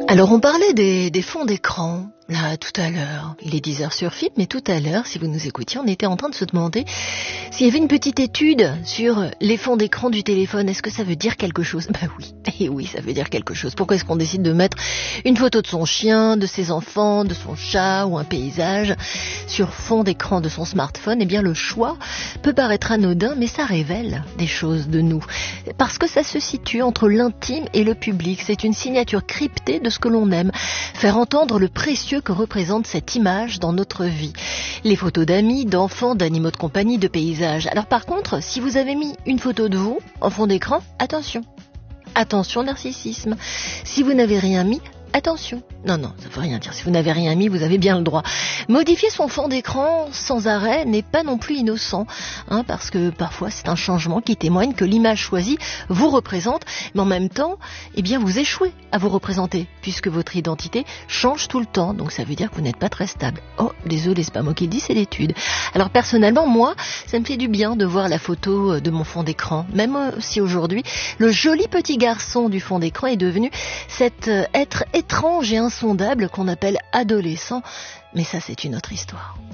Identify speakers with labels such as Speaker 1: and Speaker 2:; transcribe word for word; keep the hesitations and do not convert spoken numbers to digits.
Speaker 1: Alors on parlait des, des fonds d'écran, là tout à l'heure, il est dix heures sur F I P, mais tout à l'heure, si vous nous écoutiez, on était en train de se demander s'il y avait une petite étude sur les fonds d'écran du téléphone. Est-ce que ça veut dire quelque chose? Bah oui, et oui, ça veut dire quelque chose. Pourquoi est-ce qu'on décide de mettre une photo de son chien, de ses enfants, de son chat ou un paysage sur fond d'écran de son smartphone? Eh bien le choix peut paraître anodin, mais ça révèle des choses de nous. Parce que ça se situe entre l'intime et le public. C'est une signature cryptée de ce que l'on aime. Faire entendre le précieux que représente cette image dans notre vie. Les photos d'amis, d'enfants, d'animaux de compagnie, de paysages. Alors par contre, si vous avez mis une photo de vous en fond d'écran, attention. Attention narcissisme. Si vous n'avez rien mis, attention. Non, non, ça ne veut rien dire. Si vous n'avez rien mis, vous avez bien le droit. Modifier son fond d'écran sans arrêt n'est pas non plus innocent, hein, parce que parfois c'est un changement qui témoigne que l'image choisie vous représente, mais en même temps, eh bien vous échouez à vous représenter, puisque votre identité change tout le temps, donc ça veut dire que vous n'êtes pas très stable. Oh, désolé, c'est pas moi qui le dis, c'est l'étude. Alors personnellement, moi, ça me fait du bien de voir la photo de mon fond d'écran, même si aujourd'hui, le joli petit garçon du fond d'écran est devenu cet être étrange et insondable qu'on appelle adolescent, mais ça c'est une autre histoire.